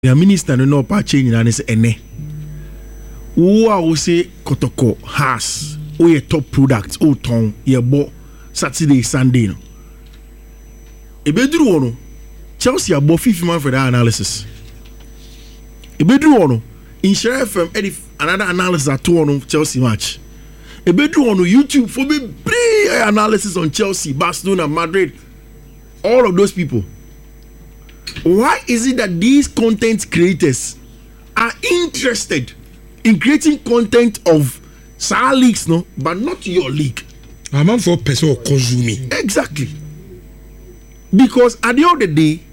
The minister no pa change and say ene. Who say Kotoko has or a top product or ton ye bo Saturday Sunday no. Ebedru ono Chelsea abo 50 man for that analysis. Ebedru ono in Share FM edit another analysis at ono Chelsea match. Ebedru ono YouTube for be analysis on Chelsea, Barcelona, Madrid, all of those people. Why is it that these content creators are interested in creating content of SAR leagues, no, but not your league? I'm on for person consuming. Exactly. Because at the end of the day,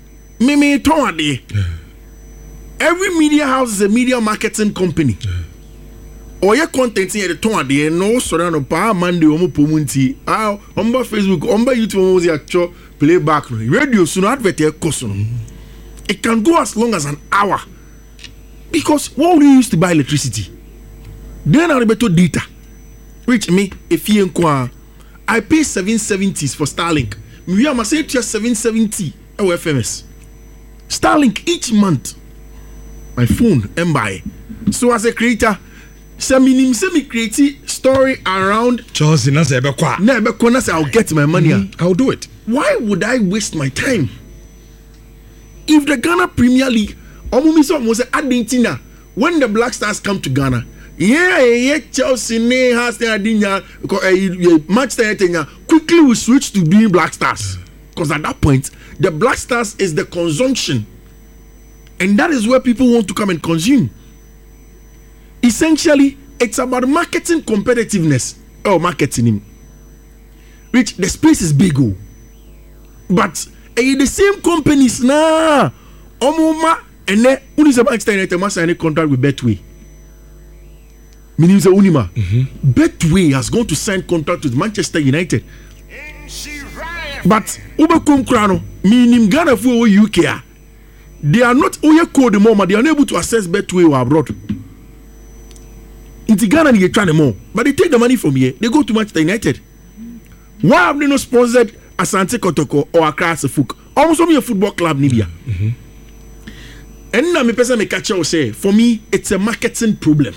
every media house is a media marketing company. Or your content here the ton de no surround on pa Monday omo pomunti. On Facebook, on YouTube omo the actual playback. Radio soon advert here cost. It can go as long as an hour. Because what we used to buy electricity, then I better data. Which me, if you inquire, I pay 770s for Starlink. We are say just 770 FMS. Starlink each month. My phone and buy. So as a creator, semi create story around Chelsea na say I'll get my money. I'll do it. Why would I waste my time? If the Ghana Premier League, when the Black Stars come to Ghana, Chelsea has match quickly we switch to being Black Stars. Because at that point, the Black Stars is the consumption. And that is where people want to come and consume. Essentially, it's about marketing competitiveness. Oh, marketing. Which the space is big. But the same companies now. Omoma and then Manchester United must sign a contract with Betway. Meaning Unima. Betway has gone to sign contract with Manchester United. But Ubekum Krano, meaning Ghana for UK. They are not Oya code the moment, they are unable to access Betway or abroad. In Ghana, they try more, but they take the money from here, they go to Manchester United. Why have they not sponsored Asante Kotoko or Accra Sefuk? Almost only a football club, Nibia. And now, me person me catch you say, for me, it's a marketing problem.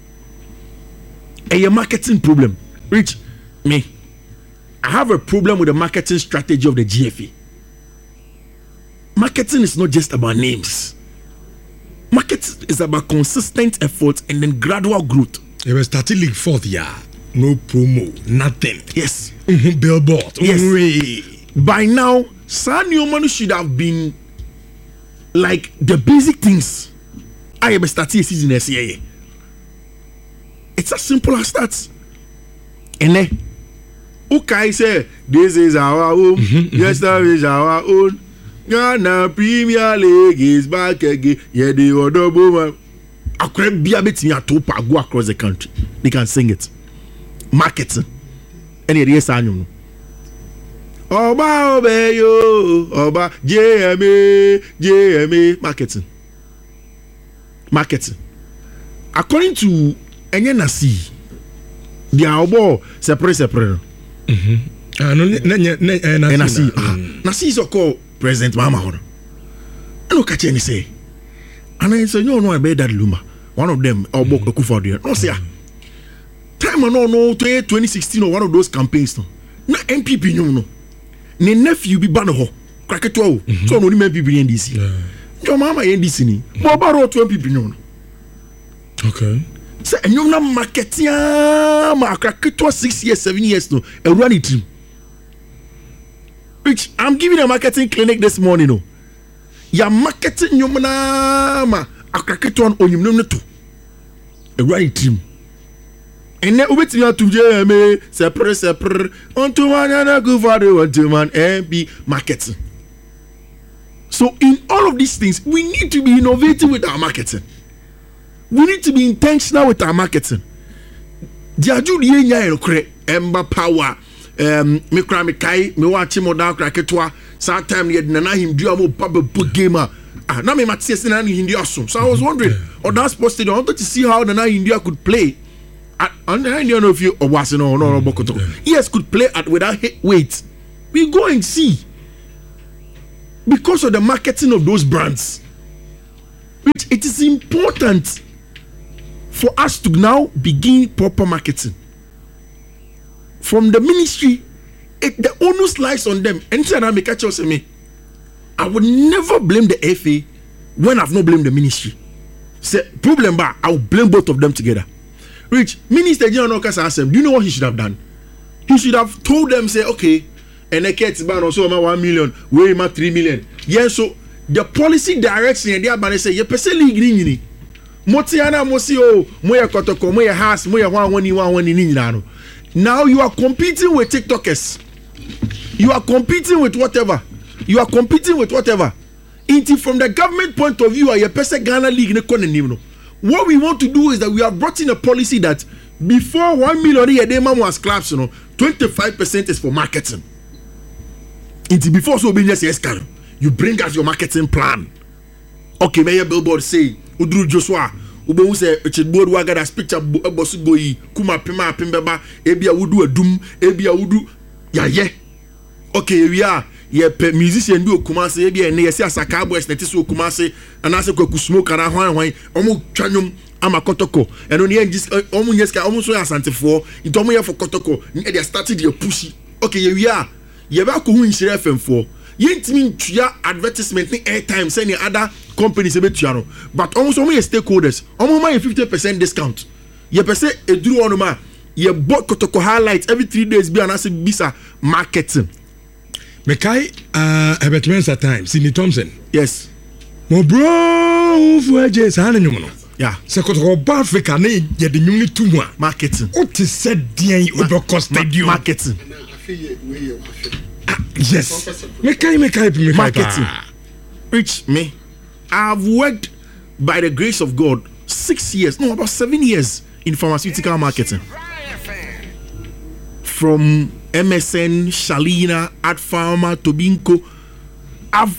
A marketing problem. Rich, me, I have a problem with the marketing strategy of the GFA. Marketing is not just about names. Marketing is about consistent effort and then gradual growth. They were starting League 4th year. No promo, nothing. Yes. Billboard. Yes. By now, Sanyo should have been like the basic things. I have started a season this year. It's as simple as that. And then, okay, say, this is our home. Yesterday is our own. Ghana Premier League is back again. Yeah, the other woman. I could be a bit in a topa go across the country. They can sing it. Marketing. And it is annual. Oba Obeyo, Oba JMA. Marketing. According to NNC, they are all separate. Nasi is called President Mama Hono. I don't catch any say. And I say, no, I bet that Luma. One of them, or Bok Kufa there. No, say, time I no 2016 or one of those campaigns. No, na MPP, no. Ne nephew be ban ho. Crack it all. So no MPP NDC. Your mama NDC ni. But about 2 MPP no. Okay. Say, and you're not marketing. Ma crack it 6 years, 7 years no. A run it team. Which I'm giving a marketing clinic this morning. No, you're marketing your ma a crackton on you to a right team. And then we to JMA separate on to one and go for the 1 to man MP marketing. So in all of these things, we need to be innovative with our marketing. We need to be intentional with our marketing. Diaju the enya ekre emba power. Me kra me kai me watch mo da kra ketwa sa time ye na him dua mo papa gamer na me matse na India so I was wondering on that sports stadium I wanted to see how the India could play at and I don't know if you or was no Bokoto yes could play at without weight. We go and see because of the marketing of those brands. it is important for us to now begin proper marketing from the ministry. The onus lies on them. Anything that make catch me, I would never blame the FA when I've not blamed the ministry. Say problem, but I will blame both of them together. Rich, Minister General Okasa, do you know what he should have done? He should have told them, say, okay, and I get ban also 1 million, where my 3 million. Yeah, so the policy direction and the abane say, you person league ni. Motiana mosi o, moya kotoko, moya has, moya one ni. Now you are competing with TikTokers. You are competing with whatever. Into from the government point of view, your person Ghana League. What we want to do is that we have brought in a policy that before 1 million a day man was collapsed, 25% is for marketing. Into before so being yes, you bring us your marketing plan. Okay, may your billboard say Udru Joshua. Ube say Richard Waga that's picture boss boy kuma pima pimbeba ebia wudu adum ebia wudu yeah. Okay, we are musician do Kumasi ebia ne yesi asaka boys na tiso Kumasi anase kwaku smoke ana hwan omo twanum ama kotoko and on here just omo nyeska omo so asante for into omo here for kotoko they started your pushy. Okay, we are ye ba ko hu nhire FM for yentimi ntua advertisement ni airtime say any other companies ebetua no but almost all my stakeholders almost my 50% discount ye pese eduru onu ma ye bought kotoko highlight every 3 days be anase bisa marketing mekai Herbert Mensah time Sidney Thompson yes mo bro fu eje sa na nyum no yeah se kotoko ba Africa na ye de nyum ni tumu a marketing o te said dien Obeko stadium marketing yes mekai marketing reach me. I've worked by the grace of God 6 years, no, about 7 years in pharmaceutical marketing. From MSN, Shalina, Ad Pharma, Tobinco. I've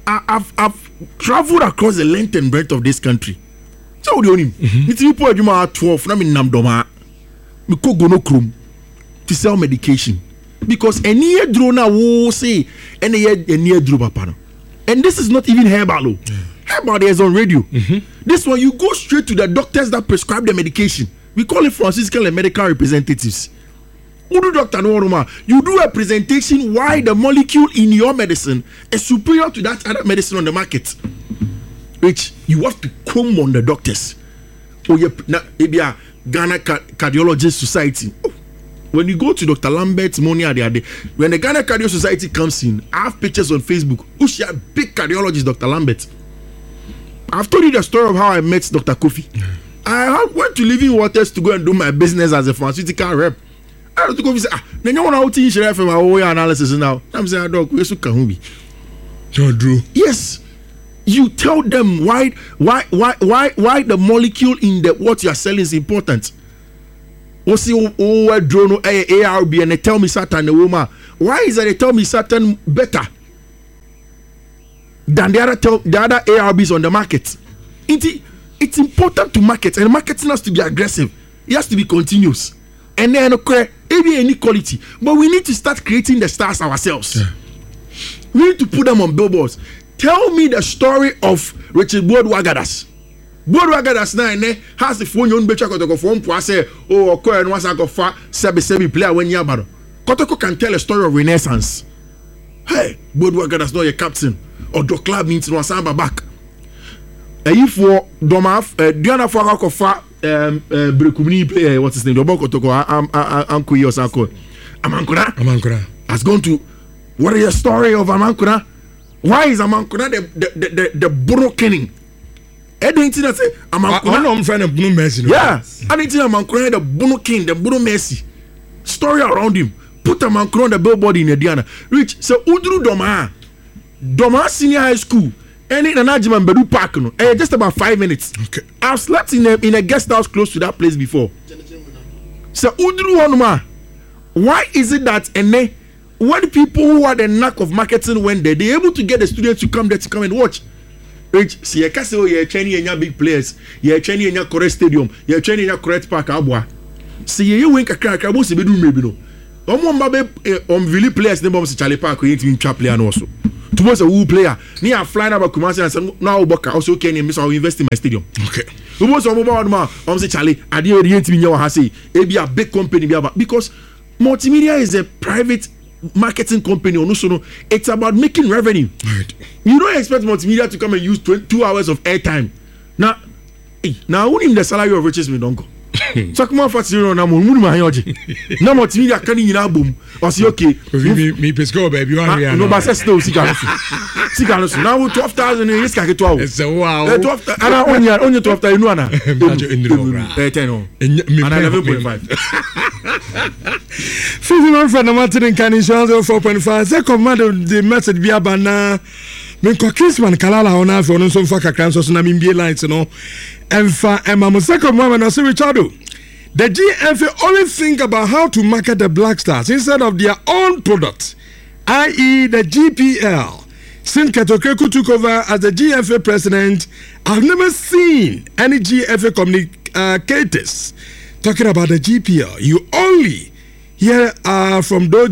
traveled across the length and breadth of this country. So do you it's people at 12, I mean Namdoma. We could go no chrome to sell medication. Because any year drone will say any year drone papa. And this is not even herbal. Herbal is on radio. This one you go straight to the doctors that prescribe the medication. We call it pharmaceutical and medical representatives. Udu doctor no, you do a presentation why the molecule in your medicine is superior to that other medicine on the market. Which you have to come on the doctors. Oh, maybe a Ghana Cardiologist Society. Oh. When you go to Dr. Lambert's money the other day, when the Ghana Cardio Society comes in, I have pictures on Facebook. Who's your big cardiologist, Dr. Lambert? I've told you the story of how I met Dr. Kofi. I went to Living Waters to go and do my business as a pharmaceutical rep. I had to go say, then you want to teach from my analysis now. I'm saying, dog, we should come. Don't do. Yes. You tell them why the molecule in the what you are selling is important. Drone ARB and they tell me certain woman. Why is that they tell me certain better than the other ARBs on the market? It's important to market, and marketing has to be aggressive. It has to be continuous, and then any quality. But we need to start creating the stars ourselves. Yeah. We need to put them on billboards. Tell me the story of Richard Wagadas. Wagadas na has the phone on becha kotoko phone po say oh okoye no asa go fa sebi player when yabaro. Kotoko can tell a story of renaissance. Hey, Wagadas no your captain or the club means no asa back. If for Domaf Diana for akofa Brekumini play what's his name the kotoko Anko Yosako Amankura has gone to what is the story of Amankura? Why is Amankura the brokening? I didn't say I'm friend of Bruno Messi. Yeah, I didn't say Amankura the Bruno King, the Bruno Messi. Story around him. Put Amankura on the billboard in Diana. Rich, so Udru Doma Senior High School. And in an Ajiman Bedu Park, just about 5 minutes. Okay. I've slept in a guest house close to that place before. So Udru Onuma, why is it that when people who had the knack of marketing went there, they're able to get the students to come there to come and watch? Rich, see, you're training in your big players, you're training in your correct stadium, you're training in your correct park. See, you wink a crack, I won't maybe no. Vili players, the bombs Charlie Park, you ain't even trap player also. to most a who player near flying about Kumasi and say now Boka also can miss our invest in my stadium. Okay. The most of my say Charlie, I didn't read to me your say it be a big company because multimedia is a private marketing company or no, so it's about making revenue. Right. You don't expect multimedia to come and use 2 hours of airtime. Now only the salary of riches me don't go. So come on for zero na mo my yoji. Na multimedia can you na boom. Or say okay. Me pesco baby you are no but still Sikanosu. Now 12,000 is ka keto. It's a wow. 12 ana only 12,000 no ana. 10 no. And 11.5. Physical friend of Martin can insurance 4.5. Say command the message be abana. Men ko Christmas kalala ona for no so fa kakran so na mbie lines no. Emfa Emma second woman as Richardo. The GFA only think about how to market the Black Stars instead of their own product, i.e. the GPL. Since Ketokeku took over as the GFA president, I've never seen any GFA communicators talking about the GPL. You only hear from those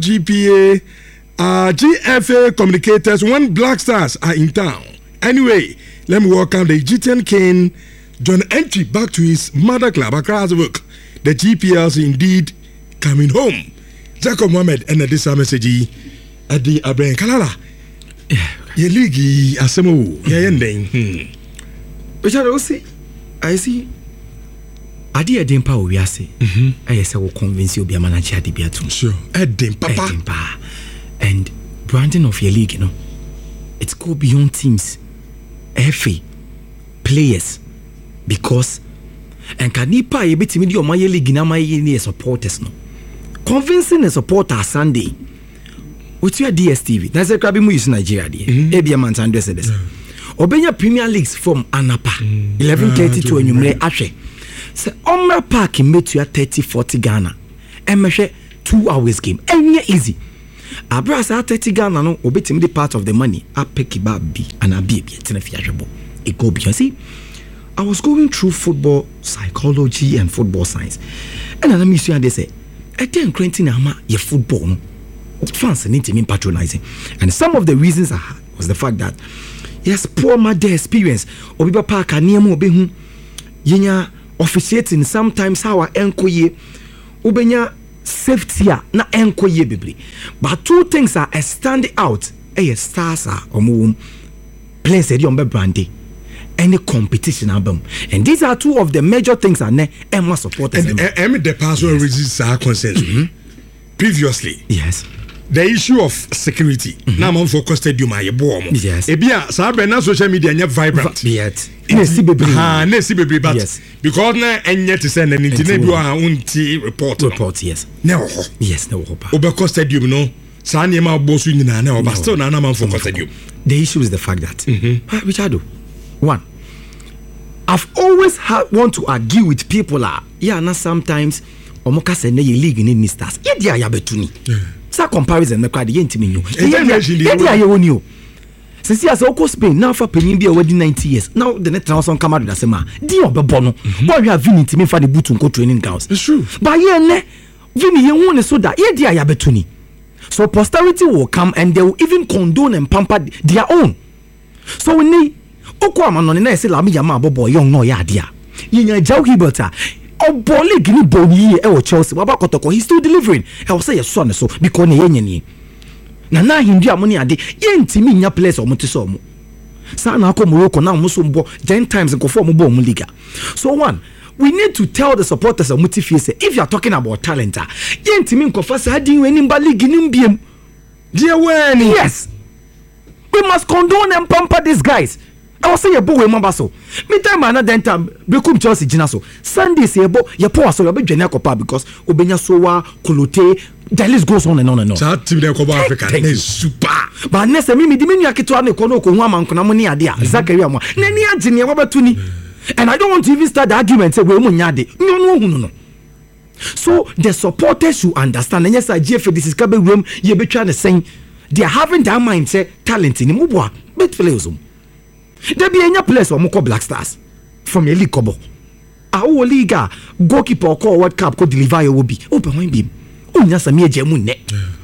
GFA communicators when Black Stars are in town. Anyway, let me welcome the Egyptian king John Entry back to his mother club, Accra work. The GPLs indeed coming home. Jacob Mohamed and this message at the Abraham Kalala. Ye league asemo ye ending. Richard I see. Adi edin pa we ase. I say we convince you be a manager adi be atum. Sure. Edin papa. And branding of your league, it's go beyond teams. FA players. Because and can nipa ye betimi di omaye league na maye ni supporters no convincing the supporter Sunday with your DSTV na say krabi mu use Nigeria dey e bia man san say this obenya Premier Leagues from anapa 11:30 to anwumre ahwe say Omra Park metua 30-40 Ghana emehwe 2 hours game enye easy abrasa 30 Ghana no obetimi di part of the money apeki ba bi ana bi tena fi ahwebo e go bi see. I was going through football psychology and football science. And I miss you, they say, I didn't cranting your football. No? Fans need to be patronizing. And some of the reasons I had was the fact that, yes, poor mother experience. Obiba Park, Niamu, Behu, Yenya officiating sometimes how I enkoye, Ubenya safety, na enkoye bibli. But two things are standing out. Stars are or players on brandy. Any competition album, and these are two of the major things are Emma supporters. And the password resist our concerns. Previously, yes, the issue of security. Now I'm focused on my bomb. Yes, Ebia, Sabena social media are vibrant. Yet, yes, because now and yet to send an internet report. Yes, no, Oberco Stadium, no. Sanima Bosu Nana, but still Nana for Stadium. The issue is the fact that Richardo. One, I've always want to argue with people na sometimes omoka se na ye league ni stars ye dia ya betuni sa comparison na kwade ye ntimi nyu ye dia ye woni o sisi as oko Spain now for penyin bia wadi 90 years now the net transfer come out da sema di obebo no boy we have Vini ntimi fa the boot nko training grounds. It's true, but ye ne Vini ye hu ne so da ye dia ya betuni, so posterity will come and they will even condone and pamper their own. So we need Oko amanoni na ese la mi yama abobo young no ya dia. Yinya Joe Hiberta. Obo league ni boni e wo Chelsea. Waba kotoko he still delivering. I will say your son so because ne yenye ni. Na hindu amoni ade ye ntimi nya players omo tiso omo. Sa na akọ Morocco na omo so mbo 10 times go for omo omo liga. So one, we need to tell the supporters of Mutifie say if you are talking about talent ye ntimi nkofa sa adin we ni mba league ni mbiem. Dear when yes. We must condone and pamper these guys. I was saying a boy mambaso. Me time another time become Chelsea jinaso. Sunday say bo ye poor so you be dwene akopa because obenya sowa kolote the list goes on and on and on. That team dey cover Africa is super. But next me di menu aketo na ko hu amanko na mo ne ade a Zakaria mo. Na ni agene wabetuni. And I don't want to even start the argument say we mo nyade. No. So the supporters should understand and yes GFA this is kabe room ye be trying to say they are having that mind say talent in muboa bet players. There be any place or moko Black Stars from a league kobo. Our league goalkeeper call World Cup could deliver your will be open one beam. Unya samia jemu ne.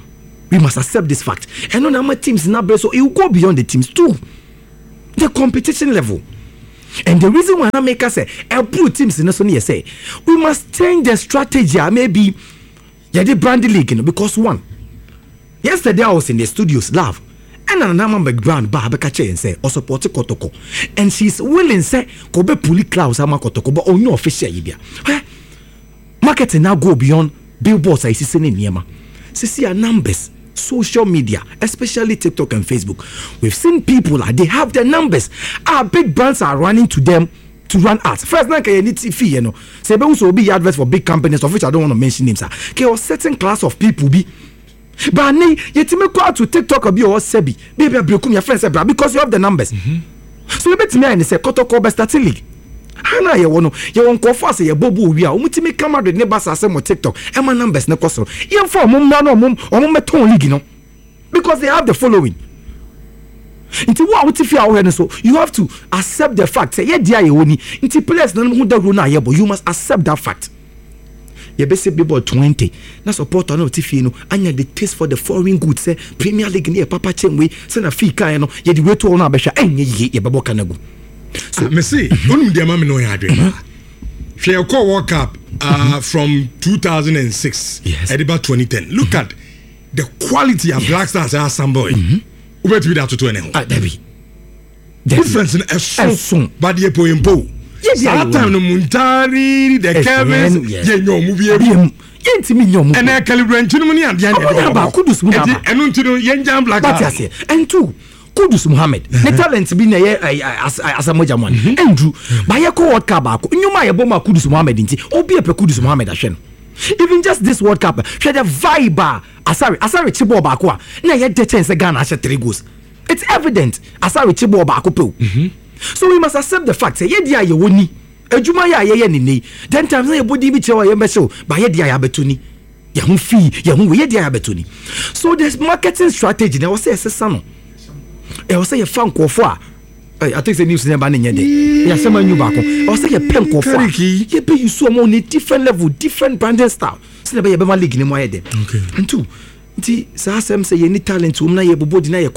We must accept this fact. And on our teams now, so it will go beyond the teams too. The competition level. And the reason why I make us say, blue teams in the say, we must change the strategy. Maybe the brand league, because one, yesterday I was in the studios, love, and another background, Babakache and say, or support Kotoko, and she's willing say, Kobe Puli Klaus Ama Kotoko, but no official Ibia. Marketing now go beyond billboards. I see in Yama. See our numbers. Social media, especially TikTok and Facebook, we've seen people they have their numbers. Our big brands are running to them to run ads. First, now you need fee, you know. Say, but also be adverts for big companies, of which I don't want to mention names. Okay, a certain class of people be. But nay, yet me go out to TikTok or be or Sebi, baby, become your friends because you have the numbers. So you bet me and say, Kotoko best starting league. Hana ye wono ye won ko fa se ye bobu wi a omutimi kama de ne basa asem TikTok e ma numbers ne kosoro ye for mum na no omum meton league no because they have the following. Nti wo a wotifi a wo he so you have to accept the fact say ye dia ye woni nti players na hu da ro na ye bo you must accept that fact. Ye be say people 20 na support na wotifi no anya the taste for the foreign goods say Premier League ne papa chenwe say na fee kan no ye di wetu na abehwa enye ye bebo kanagu. So, me see, only the mammy no yard. She a call World Cup from 2006 at about 2010. Look at the quality of Black Stars as some boy. Where to be that to 20? Debbie. Difference in a song, but the poem po. Yes, that time the Muntari, the Kevin, no movie. And I calibrate money and the end. And until young Black Stars. And two. Kudus Muhammad. The talent be na as a moja man. Andrew, by a World Cup, you might have bomba Kudus Muhammad inti. Obi a Kudus Muhammad ashen. Even just this World Cup, she had a vibe. Asari Chibo Bakwa. Na ye de chance Ghana ashe 3 goals. It's evident. Asari Chibo Bakwa. So we must accept the fact. Say ye dia ye woni. Ejuma ya ye ni. Then times na ye body bi chewa ye mbesho. Ba ye dia ya betuni. Ye hu fee. Ye hu ye dia ya betuni. So this marketing strategy na was say sesano. I was say a fan for I think the news never in day. Yeah, some new back. I was say a pen for you pay you so on a different level, different branding style. So never be league in my head. Okay. And two, Sam say you need talent to na body na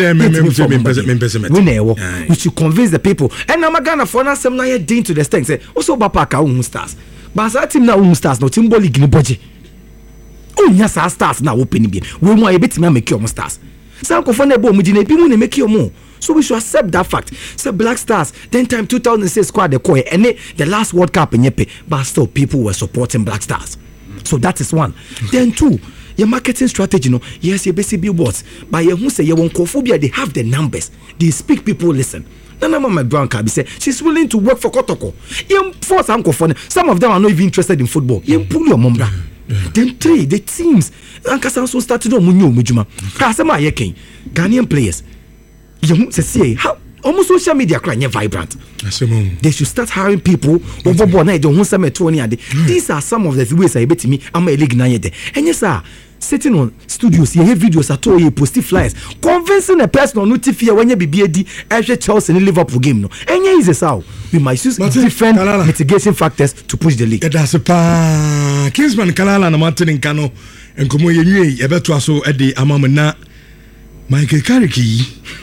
we should convince the people. And I'm gonna for na some na dean to the stand say also Bapaka stars. But that team na stars no team league in body. Oh yes, our stars now open be. We want a bit to make your stars. Some confoundable mujine people ne make you more. So we should accept that fact. Say Black Stars, then time 2006 squad the core and the last World Cup in Yepe, but still people were supporting Black Stars. So that is one. Then two, your marketing strategy, yes, your basic billboards, but you who say you want Kophobia, they have the numbers, they speak, people listen. Nana my brown card say she's willing to work for Kotoko. Some of them are not even interested in football. You pull your mom down. Then three, the teams. Ankasa also started on Munyo Mujuma. Kasama Yeken, Ghanaian players. You say how almost social media crying vibrant. They should start hiring people over born. I don't want some 20. These are some of the ways I bet me. I'm a league 9. And yes, sir, sitting on studios, you have videos at all, you post flyers, convincing a person on notify when you be BD actually Chelsea in Liverpool game. No, and yeah, is how we might use different mitigation factors to push the league. That's a Kingsman Kalala and Martin in Kano and Komoye, a better so at the Amamana Michael Kariki.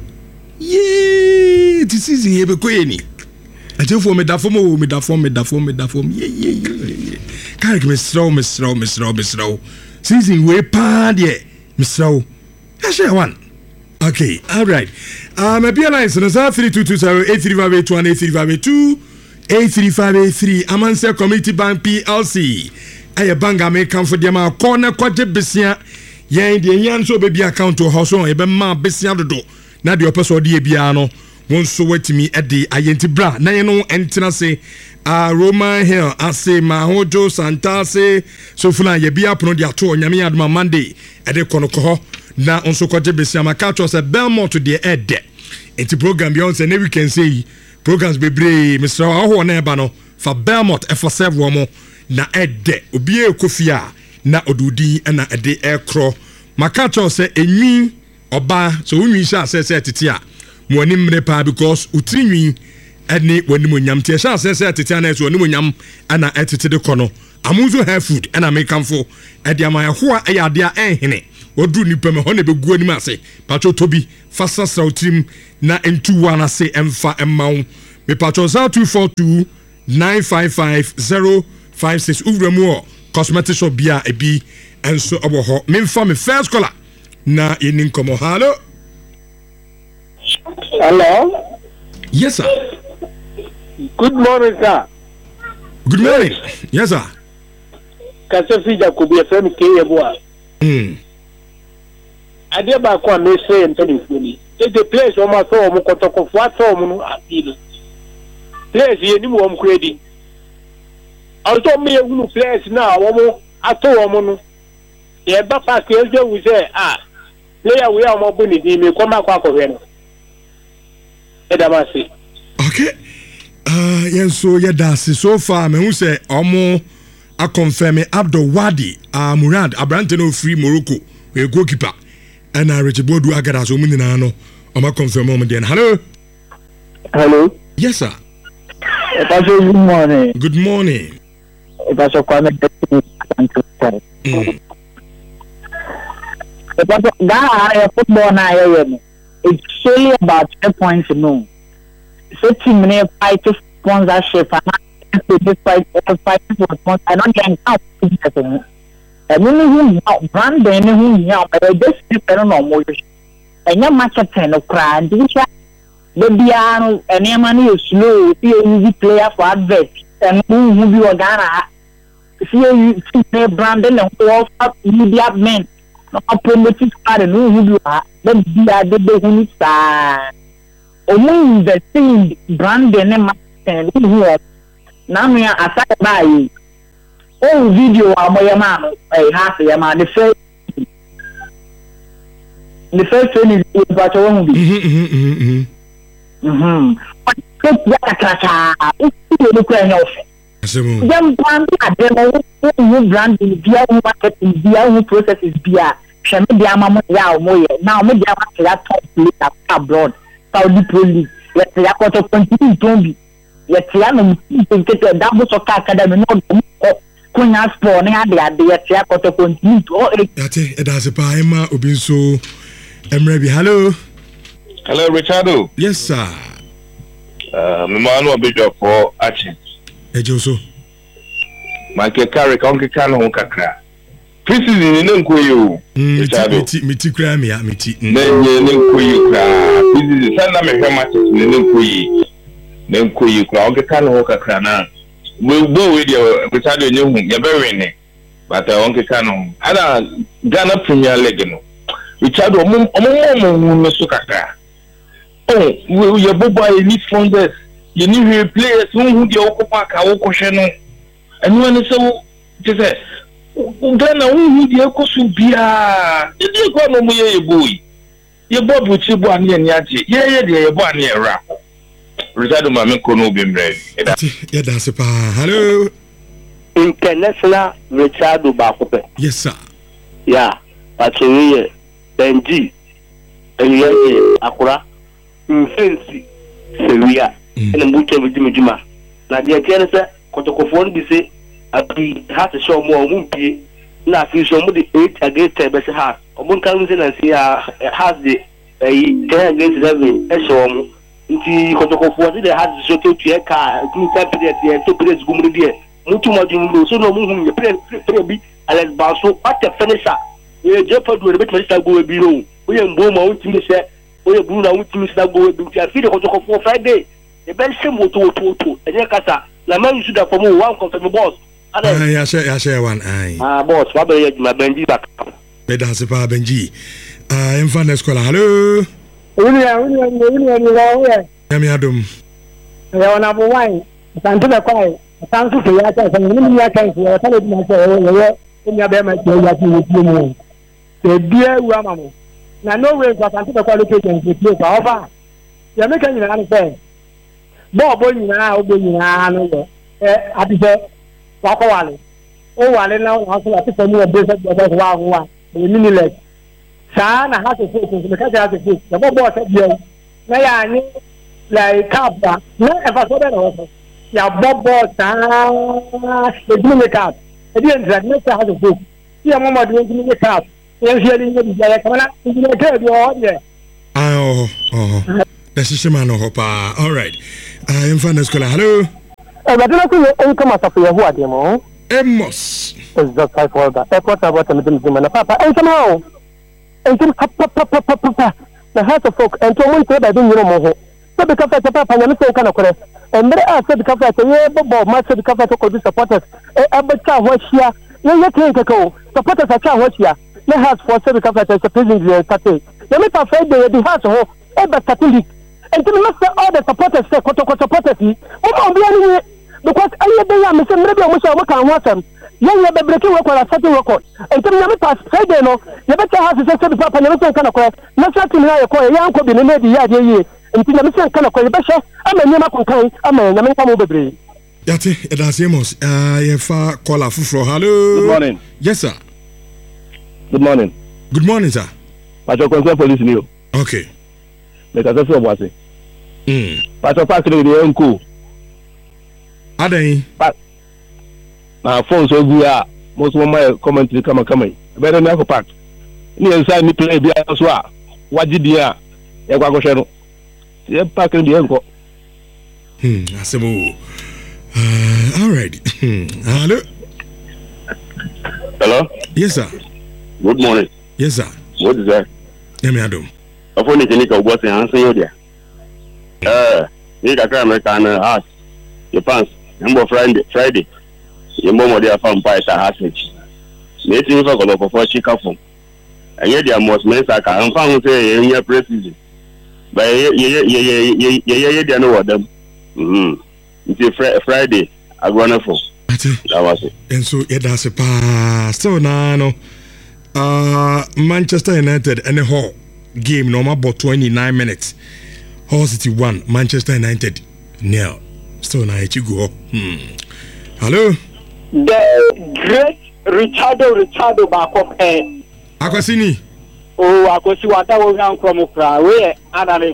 Yeah, this is here because I tell for me that form. Yeah. Carrick Miss Row. Season way pad, yeah, Miss Row. That's one. Okay, all right. My peer lines on 3220-835-81, 835-82, 835-83. Community Bank PLC. I bang I may come for them. Corner quarter Bessia. Yeah, the yan so baby account to house on a bema Bessia do. Na the episode de biano won so wetimi e de ayenti bra na ye no entina se Roman Hill ase Mahojo Santase so funa ye bia pono de ato nyame adoma Monday e de kono na onso kwaje besia maka to se Belmont de e de enti program bi on se na we can say programs bebre Mr. Aho na e ba no fa Belmont e for serve wo mo na e de obi e kofia na odudi na e de e kro maka to se enyi Oba so unwi sha se titia mo ani mre pa because utrinwi ene wanimu nyam tie sha se titia na so wanimu nyam ana etete de kono amunzo hair food and American fo e dia ma ho a ya de a enhene odru nipa me ho na be gu anim ase pacho tobi fasa srawtrim na entu wana se emfa emmawo me pacho 0242 955 056 uvramu cosmetic shop bia ebi enso obo ho memfa me first caller na yenin komo hello. Hello. Yes sir. Good morning sir. Good morning. Yes sir. Kasefi Jacob FM Keyeboa. Ade ba kwa me say ntoni the place o ma so mo kotokofo ato mo no apilo. Place ye ni mo kredi. Also me ehunu place na wo mo ato mo no. Ye ba pass ke je wu say player we am obo ni di me koma kwa ko no. Edamasi. Okay. Yenso yedasi so far me hu say omo a confirm Abdul Wadi Murad Abrante no free Morocco we goalkeeper and Richard Bodu Agada so munina no omo confirm mom den. Hello. Hello. Yes sir. Good morning. Good morning. Football now it's solely about 3 points no. So team may fight sponsorship and fight for sponsor. I don't get out. I mean, brand who just depend on more. And your match at 10 of crime. The piano and your money is slow. See a easy player for advert and who you are Ghana. See you play Brandon and all up media men. Not promoting card and who you are. Then be a the who needs the same Brandon and who are now me aside by oh video my man half a man the first one is about brand processes beer now abroad Saudi Pro League continue to be yet no double soccer academy no Kunya Sport na de yet continue to it has a paima obinso emrebi. Hello. Hello Richardo. Yes sir. Me man no be job for action ejoso Michael Carey konke kan ho kakra preseason ni nkoyo miti kra me miti nenye nkoyo kra preseason sanda me hwe matches ni nkoyo kra onke kan ho kakra na we dey Richardo nyehu ye be win but onke kan ho ada Ghana Premier League no Richardo omo so kakra oh we bobo I need funders you need players who dey occupy ka wo kohwe no enu ani so say Ghana who dey ekosu bia dey go no mo ye boy ye bobu chibu ani ani age ye dey ye bo ani era Richardo ma me ko no bi mre yeah that's pa. Hello. International Richardo Bakope. Yes sir. Yeah Patrick Benji Elie Akura Mfensi Seria ene mbuto bijimijima na dia tiene se kotokofo no bi se abi hat show mo omumpie na afi show mo de 8 against 10 be se hat omun kan se na se has the 10 against 11 e show mo nti kotokofo de hat show to tue ka ni period ye to period gumri de mutu mo jumlo so no mu hu pre bi alex baso at finisher ye jefa do be tmista go bi ro o ye mbo ma untimi se o ye buru na untimi se go bi ti afi de kotokofo Friday e ben se moto enye kasa la man should have for one confirm boss ya share one boss wa be ye ma Benji back me da se pa Benji emfa na school. Hello. Uni ya mi adom ya ona bo wine santu be kwai santu ke ya ta ni ya kan ya ta le ma se ye nya be ma se ya ti mu se bia wu amamo na no way for santu be kwai location se play for over ya me kan nyina no say bo nyina o bo nyina no yo abise wako wale o wale na o so ati fami o be se be wa miniless sa na ha se me ka ja se ya bo se bia na ya ni like capta na e fa so be no so ya bobo sa e dimi cap e di entra me sa ha se ya mama di dimi cap Yes, you didn't get come on. You get your The Shishima no hopa. All right. I am from the school. Hello. But don't come out of your word, you know. Amos. It's just like for that. That's what I want to do, man. Papa, and somehow. And papa. The heart of folk, and to one say that you know. So because papa, and I'm saying kind of correct. And there are said because my said because of supporters. But what here? You take a go. Supporters are what here. Let us for said because it's a prison Saturday. Let me say the house of ever Catholic. And to master all the supporters say supporters. Because I day I'm saying maybe I wish I work on water. Young never breaking record or setting record. And to me pass Friday no, you better have to say the papa and everything kind of correct. Not something like a young could be in the year. And to me kind of correct. I'm a near kind. I'm a come over. Yati, that's Amos. Far call a full. Hello. Good morning. Yes, sir. Good morning. Good morning, sir. Pacho concern police new. Okay. Make us say what say. Pacho pass the uncle. Adai. Na phone so good ah. Most of my commentary come. Better than for pack. Ni inside ni play bia so ah. Waji dia. E kwa go share. Ye pack the uncle. Asemo. All right. Hello. Hello. Yes, sir. Good morning. Yes, sir. What is that? Let me adum. Afọ ni kini ka ugbo se answer you there. Ni ka kra American art. Your pants. Number Friday. Your mom dey farm pie ta hasage. Me tin fa ko for chika phone. Anye dia most men saka. Am fa hu say ye president. But ye dia no wadam. It's Friday. I go on for. That was it. And so that's a pass. So now no. Manchester United and the whole game normal about 29 minutes. Hull City 1, Manchester United 0. So now you go. Hello. The great Richardo back up here. Akwasini. Oh, akwasi wata wo nyan kromo kra. We anane.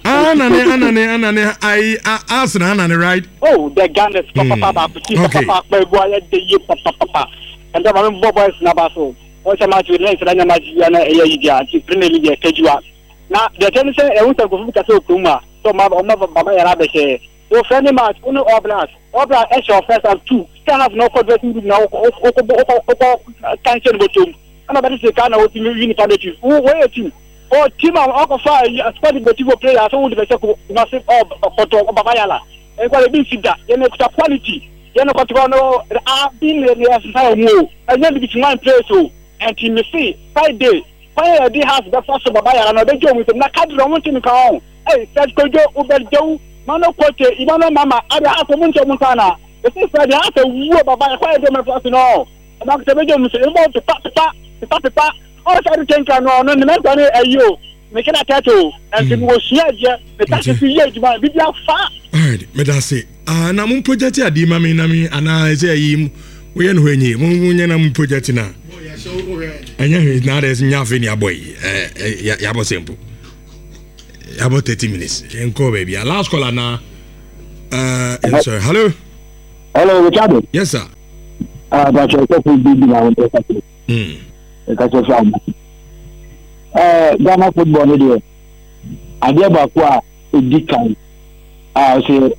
I asked anane right. Oh, the Ghana papa papa boy the ye papa. And the man boys na baso. What's a match with Nancy and Magiana Eya, Premier League Kejua. Now, the tennis I want to go to Kuma, so my Baba Arabe. Your friendly match, Uno Oblas, Obla Esha first and 2, still have no progressing now, cancer with him. And about the kind of unity. Who waiting? Or team of Alpha, a study the two players who would be massive of Babayala. And what a big figure, and it's a quality. You're not going to have been there, and then it's one place. And in the sea, Friday, fire they have the first of Babaya and the job with the Nakadra wanting to come. Hey, that's good, Uber Joe, Mano Cote, Ivano Mama, Ada Asamuncha Montana. The sister, the answer, you Babaya, fire them as you know. And after the job, say, about the papa, all the tank and on the mental, you make a tattoo, and it was here, the taxi here, you might be far. All right, Medasi. Namun project ya di mami nami ana say we en hwenyi mun na mun project na. Anya na there's nyafe ni aboy ya bo simple. Ya bo 30 minutes. Enko baby. Last caller na sorry. Hello. Hello, Richard. Yes sir. But you talk with baby now on the That's a fam. Ghana football ni dey. Ade ba ko a edikan. Say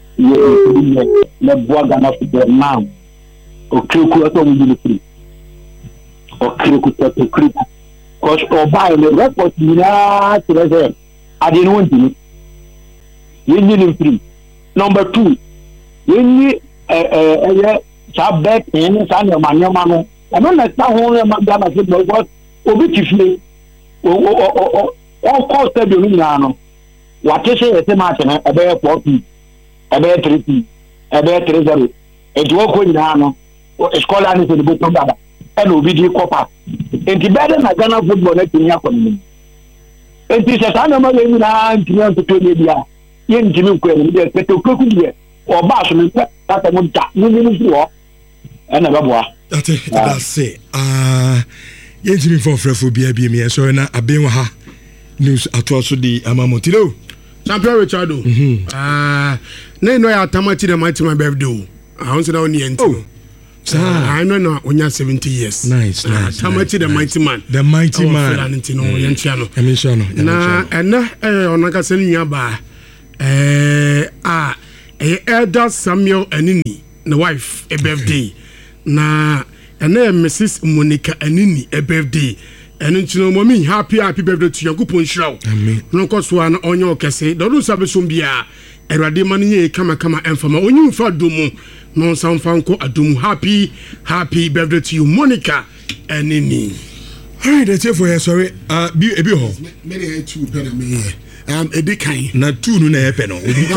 le bois Ghana football now. Okreku ato mu di free. Okreku to okreku. Cause oba le report ni na tire ade no ntini. Yenni free. Number 2. Yenni sa bet en sa ne manyama no. I don't know how Ghana football was obi tifle. O call stadium ni na no. What say e match na e be 4-2. E be 3-2. E be 3-0. E do ko ni na no. Scholar ni se the bottom baba and obi di copper enti better na Ghana football na tinya kono enti se sa na ma le ni na tinya to ni bia ye ntimi ko ni de peto koku die o ba so ni ta mo da ni so and na babo that's it ye ntimi for frefo bia bia me so na aben wa ha news ato so di amamotilo champion Richardo na no ya tamati na mighty my birthday I want to know ni enti I know no onya 70 years. Nice. Tamachi the mighty man. The mighty man. Na onaka senya ba Elder Samuel Anini, the wife, a birthday. Na Mrs. Monica Anini, a birthday. And you know, mommy, happy birthday to your Kupon Shrow. No cost one on your cassette. Don't Sabesumbia. A radimani kama and from a new for Dumu. No sound fanko Adumu. Happy birthday to you, Monica Anini. All right, that's it for you. Sorry. Be a bit home. Many two better me. Edikai. Na two no na happen no.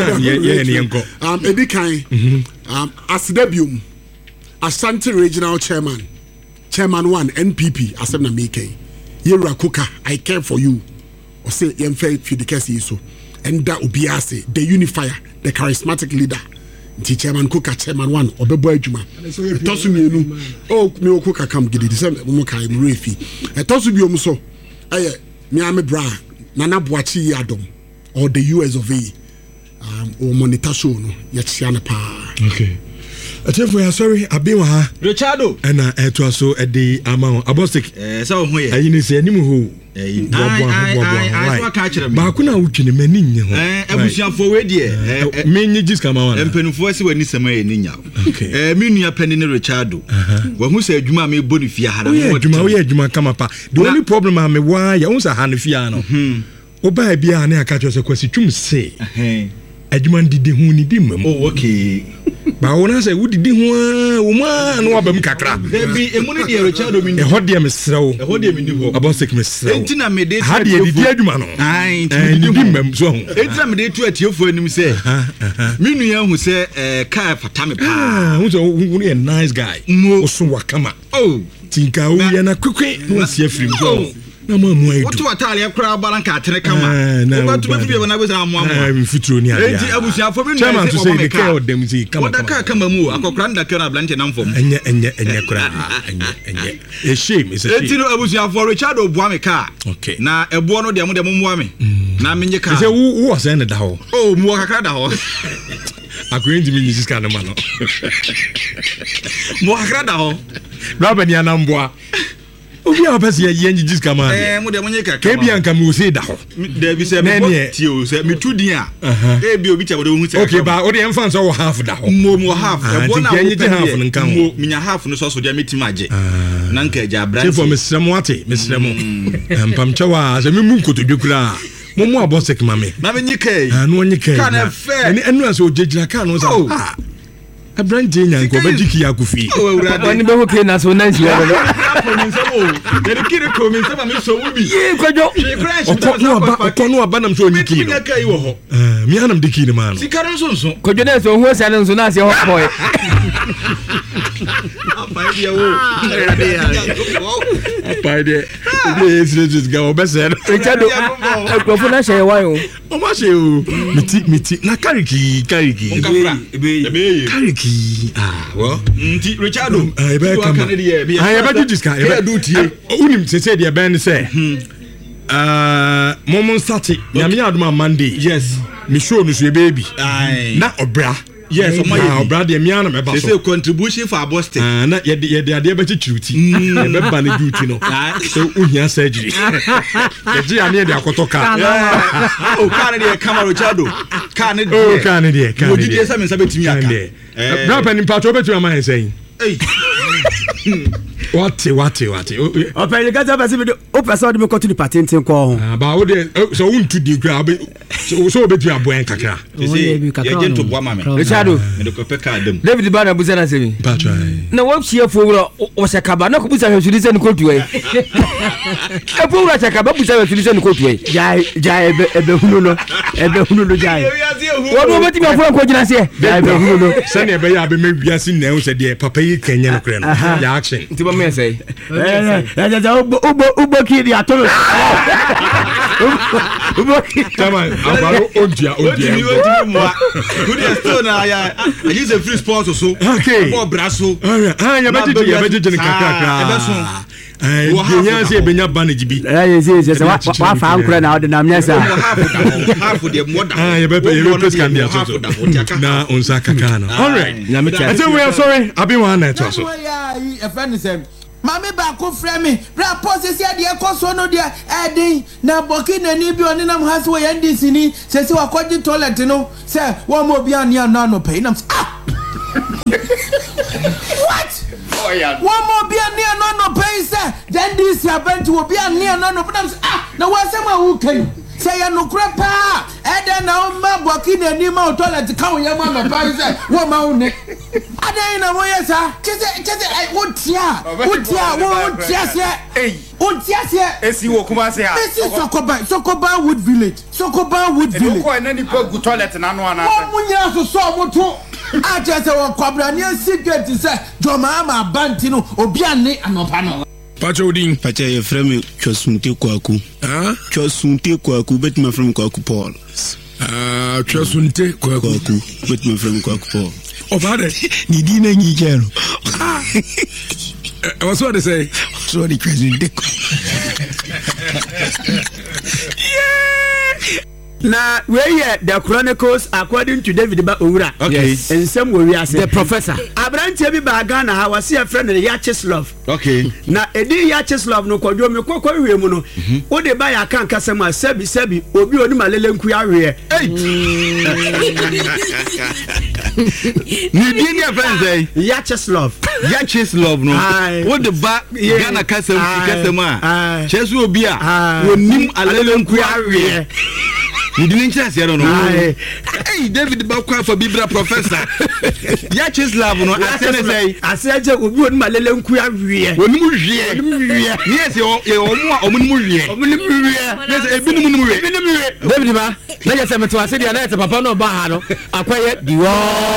Edikai. Asidebium. Asante Regional Chairman 1 NPP asem na make. Yera Kuka, I care for you. Or say yemfe fidikesi so. And that obiase, the unifier, the charismatic leader. Nti Chairman Kuka Chairman 1 obebo adwuma. Etosu mienu. Oh, me Kuka come gidi. Say mo kai mrefi. Etosu biom so. Aye, me ame bra. Nana Boachi Adom or the US of A. Or monitor show no. Yetiana pa. Okay. Atefo sorry abiwa ha Richardo na eto so e dey ama abostic so ho ye ayi ni se anim ho ba ku na wutwe ne mani nye ho abusuafo we de me nyi gis kama wana empenufo se wani sema ye ni nya me nua pani ne Richardo wa hu se adwuma me boni fia hara wo ye adwuma kama pa the only problem am me wa ya unsa ha ne fia no wo ba bia na aka cho se kwasi twum se adwuma ndidi hu ni di mam oh okay ba wona say wudidi ho wo ma no abam kakra bi emuni de Richardo mi e hode me srew e hode me ni ho abosik me srew entina me de ha de di adwuma no ai di mam so ho entina me de tu atiefo anim se me nua hu se ka fata me pa hu so hu a nice guy wo so wakama oh tinka wo ye na kwekwe no asia firi so na mo aidu wotu atale kra balanka atere kama wo to be bi na be sa mo mfitro ni ade enti abusuafo bi no chairman to say the care of them see kama kama mu akokra ndaka na blante na mfom enye kra enye a shame is a shame enti no abusuafo Richardo boa me ka okay na ebo no de mo mo me na menye ka say wo was end da ho oh mu kakra da ho akwenzi mi nyisi kana ma no mu kakra da ho raba ni anamboa obi a pese ye njijis kama mo de monye kaka ke bia nka me ose da ho da bi se me ti o se me tudin a bi obi cha wo de hu se okay ba o de emfa so half da ho mo half e bo na wo nyi half nka ho minya half no so de metim age na nka ja branch se for me sremo ate me sremo empam chawa se me mu nkotodwekura mo abosek mame na me nyike no nyike ka na fe enu aso ojegira ka no so Abrante nyanko bajiki yakufi wani be ho ke na so na nsi wa de kire ko mi sama mi so ubi ye kwajo okonu aba nam so nyiki no mi anam de kine man sikaro nso kwajo na so ho sa na nso na se ho boy apa dia wo apa dia yes ga obese Richardo ekrofo na she wa yo o ma she o miti na kariki kariki wo nti Richardo ebe kama ebe judiska ebe do tie unim sese de ben se momon sati nyame aduma Monday yes me show no so baby na obra yes obra de miana me ba so say contribution for Boston na ye de ade ba chichiruti be ba na duty no so uhia surgery ye ji ane de akotoka o kan de camera Richardo kan de kan de esa me sabetimi aka bra pa ni patro betumi ama sen What? O pe ga za basi o person de me ko to the patentin ko ho ba o de so untu di kra so obetu aboen kakra ye gento boa mame Richardo me de ko pe ka adam David Bana buza na semi patro na wo chie fowro o se kaba na ko buza hwesuli se ni ko tuwe e fowro se kaba buza hwesuli se ni ko tuwe ja ebe hunu no ja wo do beti me fowro ko gina se ja ebe hunu no se ne ebe ya be me wiase na o se de papa yi kenya no kra no ya action ti ba me say ubo Uboki the atomic. Come on, Odia. Good stone. I use a free sponsor so. Okay. For Brasso. You better benya bandage bi. Yes. What found credit now the name yes. Half of the mother. You better can be na unsa kakana. All right. I say we are sorry. I be one net also. A friend said Mami baako frɛ me bra pose sia de ekoso no de edin na boki na ni bi oni nam hase wo yandi sini se wakɔgye toilet no se wo mo bi an ya na no pay nam what oh yeah wo mo bi an ya no pay se then this event wo bi an ya no nam na wo asem a wo kan se ya no kra pa eden na o ma boki na ni ma toilet ka wo ya ma no pay se wo ma wo ne adan na wo yesa kese wotia se esi wo kuma se ha esi sokoba wood village ko na ni pa gu toilet na no ana wo munya so mo to a je se wo kwabra ni secret se joma ma banti no obi ane anopa no Pachodin Pacha ye frame Chosunte Kwaku Chosunte Kwaku bet my friend Kwaku Paul Chosunte Kwaku bet my friend Kwaku Paul Obade ni dina nyi jero what's what they say so the Chosunte Na we hear the chronicles according to David Ba Owura. Okay. And some we are the professor. Abrantie bi ba Ghana ha wase a friend the Yacheslav. Okay. Na edi Yacheslav no kwadwo me kokwa wie mu no. Wo de ba ya kan kasem a sebi obi oni malele nku awe. Ni di dia friend say Yacheslav no. Wo de ba Ghana kasem a. Chesu obi a wonim alele nku awe. You didn't chance here, no. Hey, David Bakwa for Bibra professor. Yacheslav, no. I said, you would my little queer. Yes, you're David Ba, let us have to say the letter, Papa no Bahano. I quiet the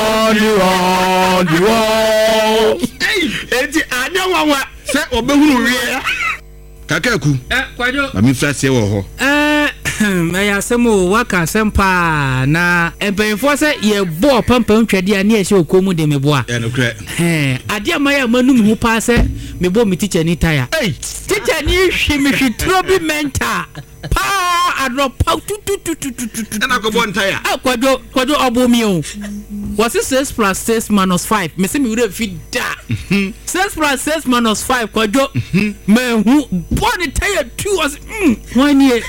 wall. Hey, I don't want what set or Behu. Kakaku. I mean, fast here. May I say more work and some pa na employing say ye bo pampa twede ani ehye okomu de meboa adia maya manum hu pa say mebo mi teacher ni tire teacher ni hwi mi hwi trobi mental pa adro pa tu na ko bon tire akwadwo obomi o was 6 + 6 - 5 me say mi wure fi da 6 + 6 - 5 kwadwo me hu bon tire 2 was 1 year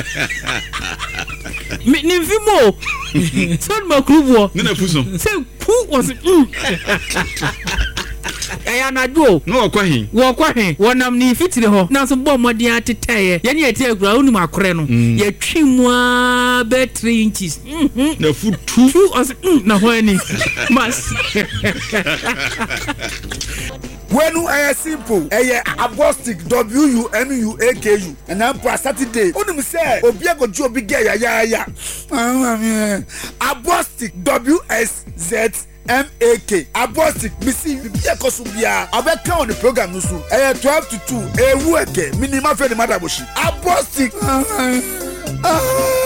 me ni vimo son ma kubo na fuso say ku was ya na do no okwahin wonam ni fitire ho na so bo modin atetaye ye ne ete agura unu makore no ye twimu a be 3 inches na foot 2 na ho ani mas Wenu aya simple eye agnostic WUNUAKU and am for Saturday onum say obi agoju obi ge ya agnostic WSZMAK agnostic bisi bi ekosubia abeka on the program no so eye 12 to 2 ewu ege minimum fe the mother boshi agnostic